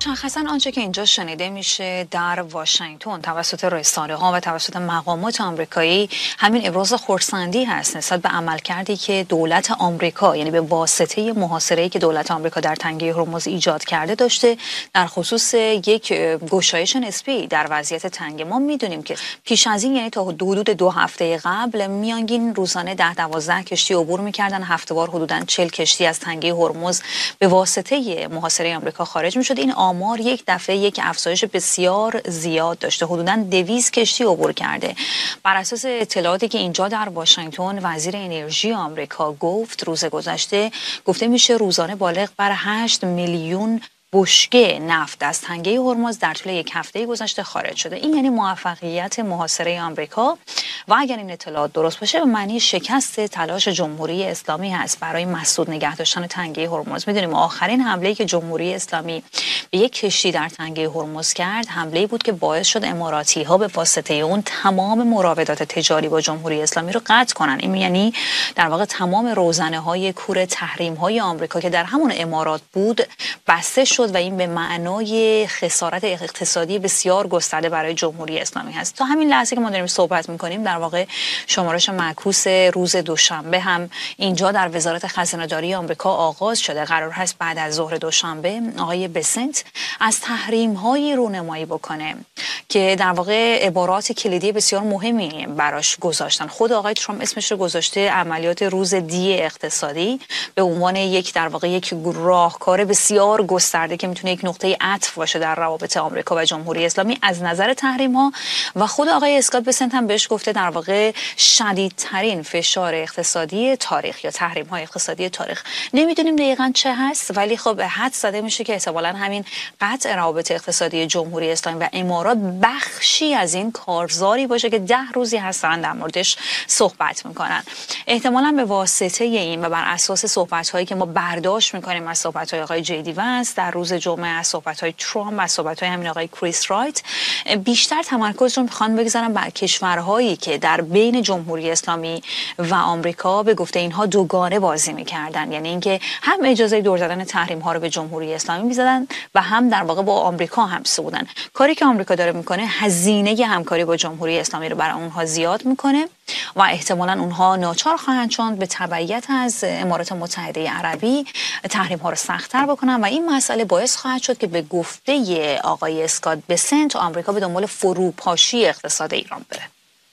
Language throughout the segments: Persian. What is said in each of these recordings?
مشخصا آنچه که اینجا شنیده میشه در واشنگتن توسط رسانه‌ها و توسط مقامات آمریکایی همین ابراز خرسندی هست نسبت به عملکردی که دولت آمریکا، یعنی به واسطه محاصره‌ای که دولت آمریکا در تنگه هرمز ایجاد کرده داشته در خصوص یک گشایش نسبی در وضعیت تنگه. ما میدونیم که پیش از این، یعنی تا حدود 2 هفته قبل، میانگین روزانه 10-12 کشتی عبور میکردن، هفته‌وار حدوداً 40 کشتی از تنگه هرمز به واسطه محاصره آمریکا خارج میشد. این آمار یک دفعه یک افزایش بسیار زیاد داشته، حدوداً 200 کشتی عبور کرده. بر اساس اطلاعاتی که اینجا در واشنگتن وزیر انرژی آمریکا گفت روز گذشته، گفته میشه روزانه بالغ بر 8 میلیون بشکه نفت از تنگه هرمز در طول یک هفته گذشته خارج شده. این یعنی موفقیت محاصره آمریکا و اگر این اطلاعات درست باشه به معنی شکست تلاش جمهوری اسلامی هست برای مسدود نگه داشتن تنگه هرمز. میدونیم آخرین حمله‌ای که جمهوری اسلامی به یک کشتی در تنگه هرمز کرد، حمله‌ای بود که باعث شد اماراتی‌ها به واسطه اون تمام مراودات تجاری با جمهوری اسلامی رو قطع کنن. این یعنی در واقع تمام روزنه‌های کور تحریم‌های آمریکا که در همون امارات بود بسته شد و این به معنای خسارت اقتصادی بسیار گسترده برای جمهوری اسلامی هست. تا همین لحظه که ما داریم صحبت می‌کنیم در واقع شمارش معکوس روز دوشنبه هم اینجا در وزارت خزانه‌داری آمریکا آغاز شده. قرار هست بعد از ظهر دوشنبه آقای بسنت از تحریم‌های رونمایی بکنه که در واقع عبارات کلیدی بسیار مهمی براش گذاشتن. خود آقای ترامپ اسمش رو گذاشته عملیات روز دی اقتصادی به عنوان یک در واقع یک راهکار بسیار گسترده که میتونه یک نقطه عطف باشه در روابط آمریکا و جمهوری اسلامی از نظر تحریم‌ها. و خود آقای اسکات بسنت هم بهش گفته در واقع شدیدترین فشار اقتصادی تاریخ یا تحریم‌های اقتصادی تاریخ. نمیدونیم دقیقاً چه هست، ولی خب حد زده میشه که احتمالاً همین قطع روابط اقتصادی جمهوری اسلامی و امارات بخشی از این کارزاری باشه که 10 روزی هستن در موردش صحبت میکنن. احتمالاً به واسطه این و بر اساس صحبت‌هایی که ما برداشت میکنیم از صحبت‌های آقای جیدی وانس در روز جمعه، از صحبت‌های ترامپ، از صحبت‌های همین آقای کریس رایت، بیشتر تمرکز رو میخوان بگذارن بر کشورهایی که در بین جمهوری اسلامی و آمریکا به گفته اینها دوگانه بازی میکردن، یعنی اینکه هم اجازه دور زدن تحریم‌ها رو به جمهوری اسلامی میزدن و هم در واقع با آمریکا همسو بودن. کاری که آمریکا داره میکنه هزینه همکاری با جمهوری اسلامی رو برای اونها زیاد میکنه و احتمالاً اونها ناچار خواهند شد به تبعیت از امارات متحده عربی تحریم‌ها رو سخت‌تر بکنن و این مسئله باعث خواهد شد که به گفته آقای اسکات بسنت آمریکا به دنبال فروپاشی اقتصاد ایران بره.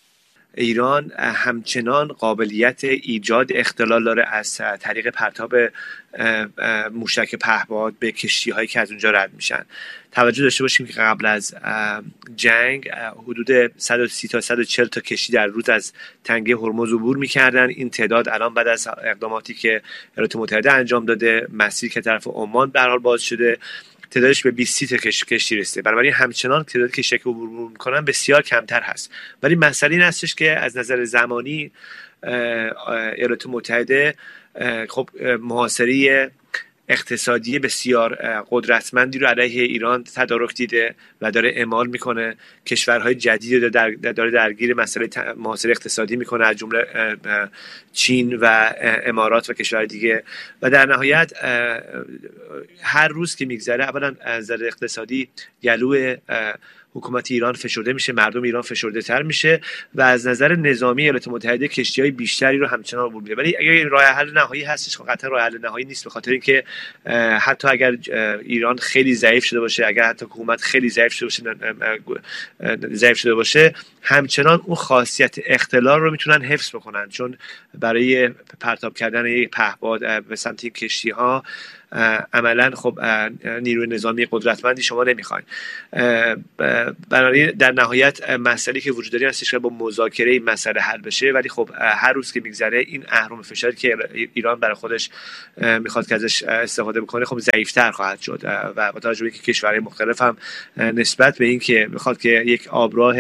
ایران همچنان قابلیت ایجاد اختلال داره از طریق پرتاب موشک پهپاد به کشتی‌هایی که از اونجا رد میشن. توجه داشته باشیم که قبل از جنگ حدود 130 تا 140 تا کشتی در روز از تنگه هرمز عبور میکردن. این تعداد الان بعد از اقداماتی که ایالات متحده انجام داده، مسیر که طرف عمان به هر حال باز شده، تعدادش به 20 تا کشتی رسیده. بنابراین همچنان تعداد کشتی که عبور میکنن بسیار کمتر هست. ولی مسئله این هستش که از نظر زمانی ایالات متحده خب محاصره اقتصادی بسیار قدرتمندی رو علیه ایران تدارک دیده و داره اعمال میکنه. کشورهای جدید داره درگیر مسئله محاصره اقتصادی میکنه، از جمله چین و امارات و کشورهای دیگه. و در نهایت هر روز که میگذره اولا از نظر اقتصادی گلو حکومت ایران فشرده میشه، مردم ایران فشرده تر میشه و از نظر نظامی ایالات متحده کشتی‌های بیشتری رو همچنان عبور میده. ولی اگر راه حل نهایی هستش، قطعا راه حل نهایی نیست، به خاطر اینکه حتی اگر ایران خیلی ضعیف شده باشه، اگر حتی حکومت خیلی ضعیف شده باشه، همچنان اون خاصیت اختلال رو میتونن حفظ بکنن، چون برای پرتاب کردن یک پهپاد به سمت این کشتی‌ها عملا خب نیروی نظامی قدرتمندی شما نمیخواین. بنابراین در نهایت مسئله که وجود داره هستش که با مذاکره این مسئله حل بشه. ولی خب هر روز که میگذره این اهرم فشاری که ایران برای خودش میخواد که ازش استفاده بکنه خب ضعیف‌تر خواهد شد و با توجه به اینکه کشورهای مختلف هم نسبت به اینکه میخواد که یک آبراه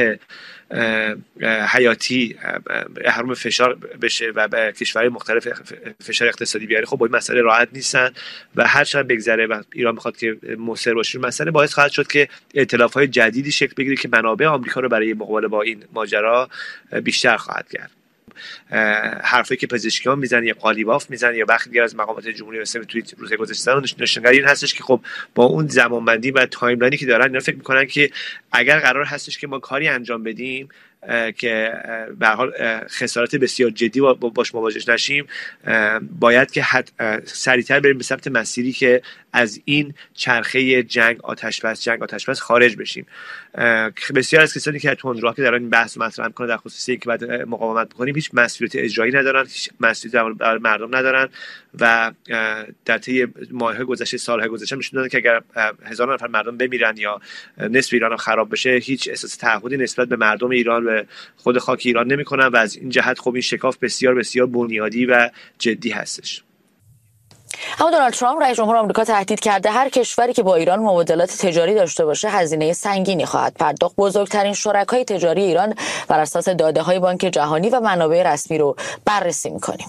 حیاتی اهرم فشار بشه و به کشورهای مختلف فشار اقتصادی بیاره، خب با این مسئله راحت نیستن و هر چقدر بگذره و ایران میخواد که مصر باشه مسئله، باعث خواهد شد که ائتلاف‌های جدیدی شکل بگیره که منابع آمریکا رو برای مقابله با این ماجرا بیشتر خواهد کرد. حرفی که پزشکیان میزنن یا قالیباف میزنن یا بخشی از مقامات جمهوری اسلامی توی روزهای گذشته نشانگر این هستش که خب با اون زمانبندی و تایملاینی که دارن اینا فکر میکنن که اگر قرار هستش که ما کاری انجام بدیم که به هر حال خسارات بسیار جدی باش مواجه نشیم، باید که سریعتر بریم به سمت مسیری که از این چرخه جنگ آتش بس خارج بشیم. بسیار از کسانی که تندروها که دارن این بحث مطرح میکنن در خصوص اینکه باید مقاومت بکنیم هیچ مسئولیت اجرایی ندارن، هیچ مسئولیتی برای مردم ندارن و در طی ماه‌های گذشته، سال‌های گذشته نشون دادن که اگر هزاران نفر مردم بمیرن یا نصف ایران خراب بشه هیچ احساس تعهدی نسبت به مردم ایران و خود خاک ایران نمی‌کنن و از این جهت خب این شکاف بسیار بسیار بنیادی و جدی هستش. اما دونالد ترامپ رئیس جمهور آمریکا تهدید کرده هر کشوری که با ایران مبادلات تجاری داشته باشه هزینه سنگینی خواهد پرداخت. بزرگترین شرکای تجاری ایران بر اساس داده‌های بانک جهانی و منابع رسمی رو بررسی می‌کنیم.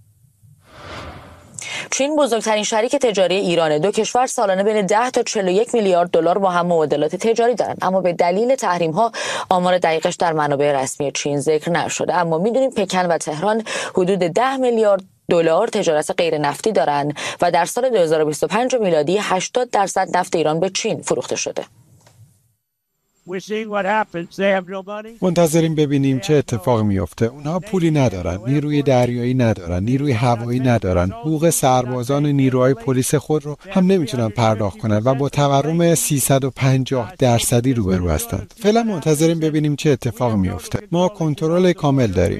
چین بزرگترین شریک تجاری ایرانه. دو کشور سالانه بین 10 تا 41 میلیارد دلار با هم مبادلات تجاری دارند، اما به دلیل تحریم‌ها آمار دقیقش در منابع رسمی چین ذکر نشده. اما می‌دونیم پکن و تهران حدود 10 میلیارد دلار تجارت غیر نفتی دارند و در سال 2025 میلادی 80% نفت ایران به چین فروخته شده. منتظریم ببینیم چه اتفاقی میفته. اونها پولی ندارن، نیروی دریایی ندارن، نیروی هوایی ندارن، حقوق سربازان و نیروهای پلیس خود رو هم نمیتونن پرداخت کنن و با تورم 350% روبرو هستند. فعلا منتظریم ببینیم چه اتفاقی میفته. ما کنترل کامل داریم.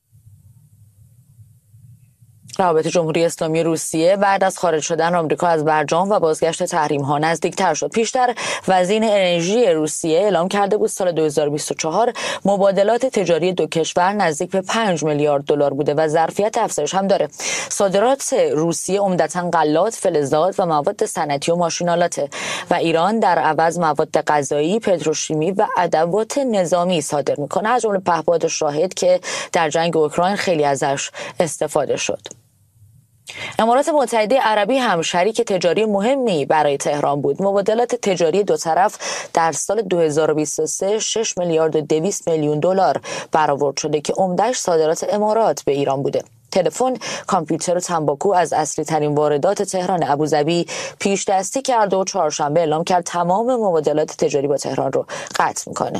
روابط جمهوری اسلامی روسیه بعد از خارج شدن آمریکا از برجام و بازگشت تحریم‌ها نزدیکتر شد. پیشتر وزیر انرژی روسیه اعلام کرده بود سال 2024 مبادلات تجاری دو کشور نزدیک به 5 میلیارد دلار بوده و ظرفیت افزایش هم داره. صادرات روسیه عمدتاً غلات، فلزات و مواد صنعتی و ماشین‌آلاته و ایران در عوض مواد غذایی، پتروشیمی و ادوات نظامی صادر می‌کنه، از جمله پهپاد شاهد که در جنگ اوکراین خیلی ازش استفاده شد. امارات متحده عربی هم شریک تجاری مهمی برای تهران بود. مبادلات تجاری دو طرف در سال 2023 6 میلیارد و 200 میلیون دلار برآورد شده که عمده‌اش صادرات امارات به ایران بوده. تلفن، کامپیوتر و تنباکو از اصلی ترین واردات تهران. ابوظبی پیش دستی کرد و چهارشنبه اعلام کرد تمام مبادلات تجاری با تهران رو قطع میکنه.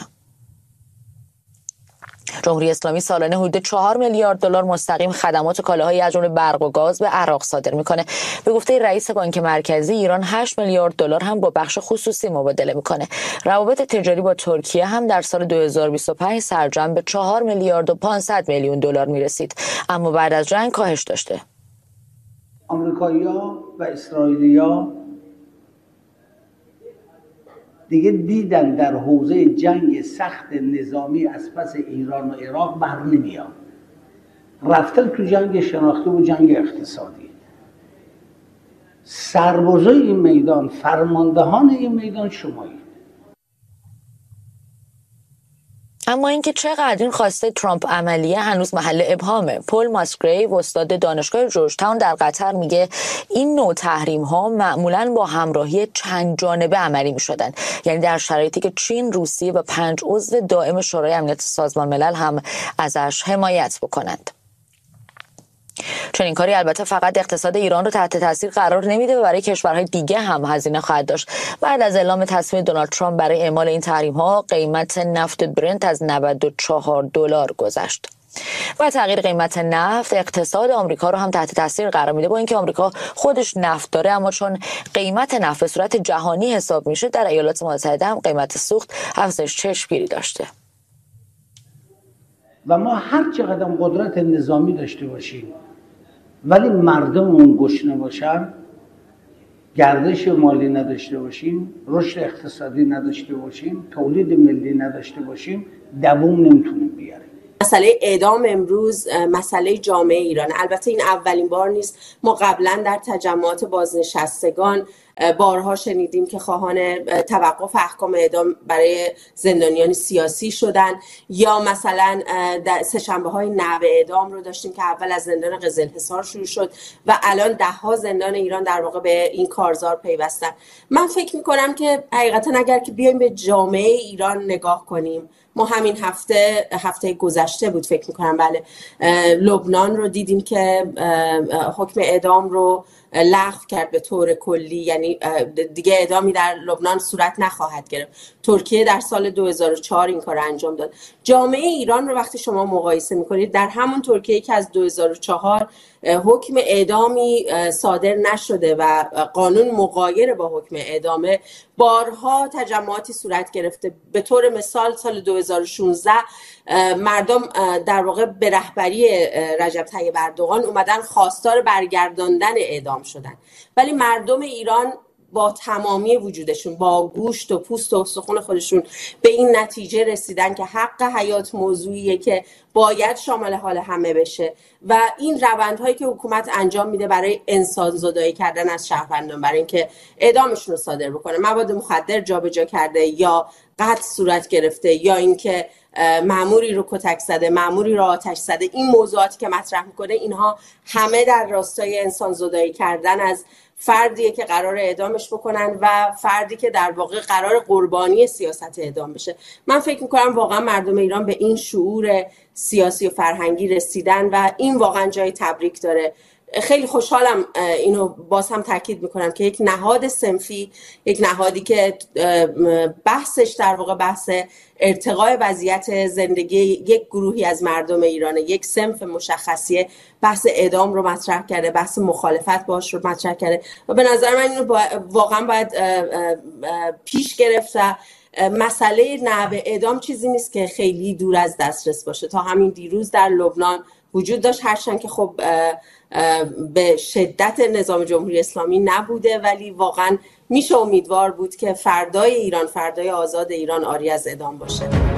جمهوری اسلامی سالانه حدود 4 میلیارد دلار مستقیم خدمات و کالاهایی از جمله برق و گاز به عراق صادر میکنه. به گفته رئیس بانک مرکزی ایران 8 میلیارد دلار هم با بخش خصوصی مبادله میکنه. روابط تجاری با ترکیه هم در سال 2025 سرجم به 4 میلیارد و 500 میلیون دلار میرسید، اما بعد از جنگ کاهش داشته. آمریکایی‌ها و اسرائیلی‌ها دیگه دیدن در حوزه جنگ سخت نظامی از پس ایران و عراق بر نمیاد. رفتن تو جنگ شناختی و جنگ اقتصادی. سربازای این میدان، فرماندهان این میدان شمایید. اما اینکه چقدر این خواسته ترامپ عملیه هنوز محل ابهامه. پل ماسگریو استاد دانشگاه جورج تاون در قطر میگه این نوع تحریم ها معمولاً با همراهی چند جانبه عملی میشدن، یعنی در شرایطی که چین، روسیه و 5 عضو دائم شورای امنیت سازمان ملل هم ازش حمایت بکنند. چنین کاری البته فقط اقتصاد ایران رو تحت تاثیر قرار نمیده و برای کشورهای دیگه هم هزینه خواهد داشت. بعد از اعلام تصمیم دونالد ترامپ برای اعمال این تحریم‌ها، قیمت نفت برنت از 94 دلار گذشت. و تغییر قیمت نفت اقتصاد آمریکا رو هم تحت تاثیر قرار میده. با اینکه آمریکا خودش نفت داره، اما چون قیمت نفت به صورت جهانی حساب میشه، در ایالات متحده هم قیمت سوخت افزایش چشمگیری داشته. و ما هر چقدر قدرت نظامی داشته باشیم ولی مردممون گشنه باشن، گردش مالی نداشته باشیم، رشد اقتصادی نداشته باشیم، تولید ملی نداشته باشیم، دووم نمیتونیم بیاریم. مسئله اعدام امروز مسئله جامعه ایران. البته این اولین بار نیست. ما قبلا در تجمعات بازنشستگان بارها شنیدیم که خواهان توقف احکام اعدام برای زندانیان سیاسی شدن، یا مثلا سه‌شنبه‌های نحو اعدام رو داشتیم که اول از زندان قزلحصار شروع شد و الان 10 زندان ایران در واقع به این کارزار پیوستن. من فکر میکنم که حقیقتا اگر که بیایم به جامعه ایران نگاه کنیم، ما همین هفته گذشته بود فکر میکنم، بله، لبنان رو دیدیم که حکم اعدام رو لغو کرد به طور کلی، یعنی دیگه اعدامی در لبنان صورت نخواهد گرفت. ترکیه در سال 2004 این کار انجام داد. جامعه ایران رو وقتی شما مقایسه میکنید، در همون ترکیه که از 2004 حکم اعدامی صادر نشده و قانون مغایر با حکم اعدامه، بارها تجمعاتی صورت گرفته. به طور مثال سال 2016 مردم در واقع به رهبری رجب طیب اردوغان اومدن خواستار برگرداندن اعدام شدن، ولی مردم ایران با تمامی وجودشون، با گوشت و پوست و استخوان خودشون به این نتیجه رسیدن که حق حیات موضوعیه که باید شامل حال همه بشه و این روندهایی که حکومت انجام میده برای انسان‌زدایی کردن از شهروندان، برای اینکه اعدامشون رو صادر بکنه، مواد مخدر جابجا کرده یا قتل صورت گرفته یا اینکه مأموری رو کتک زده، مأموری رو آتش زده، این موضوعاتی که مطرح میکنه اینها همه در راستای انسان‌زدایی کردن از فردیه که قرار اعدامش بکنن و فردی که در واقع قرار قربانی سیاست اعدام بشه. من فکر میکنم واقعا مردم ایران به این شعور سیاسی و فرهنگی رسیدن و این واقعا جای تبریک داره. خیلی خوشحالم، اینو باز هم تاکید میکنم، که یک نهاد صنفی، یک نهادی که بحثش در واقع بحث ارتقاء وضعیت زندگی یک گروهی از مردم ایران، یک صنف مشخصی، بحث اعدام رو مطرح کرده، بحث مخالفت باش رو مطرح کرده و به نظر من اینو واقعا باید پیش گرفت و مسئله نحو اعدام چیزی نیست که خیلی دور از دسترس باشه. تا همین دیروز در لبنان وجود داشت، هرچند که خب به شدت نظام جمهوری اسلامی نبوده، ولی واقعا میشه امیدوار بود که فردای ایران، فردای آزاد ایران آری از اعدام باشه.